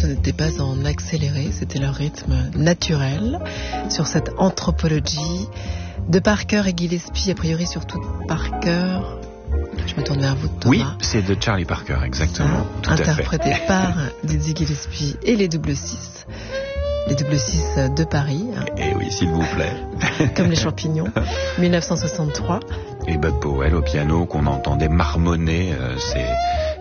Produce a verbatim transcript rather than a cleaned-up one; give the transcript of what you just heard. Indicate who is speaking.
Speaker 1: ce n'était pas en accéléré, c'était leur rythme naturel sur cette anthropologie de Parker et Gillespie, a priori surtout Parker. Je me tourne vers vous, Thomas.
Speaker 2: Oui, c'est de Charlie Parker, exactement.
Speaker 1: Ça,
Speaker 2: tout à fait.
Speaker 1: interprété par Dizzy Gillespie et les double six. Les double six de Paris. Hein.
Speaker 2: Et oui, s'il vous plaît.
Speaker 1: Comme les champignons. dix-neuf cent soixante-trois.
Speaker 2: Et Bud Powell au piano qu'on entendait marmonner euh, ses,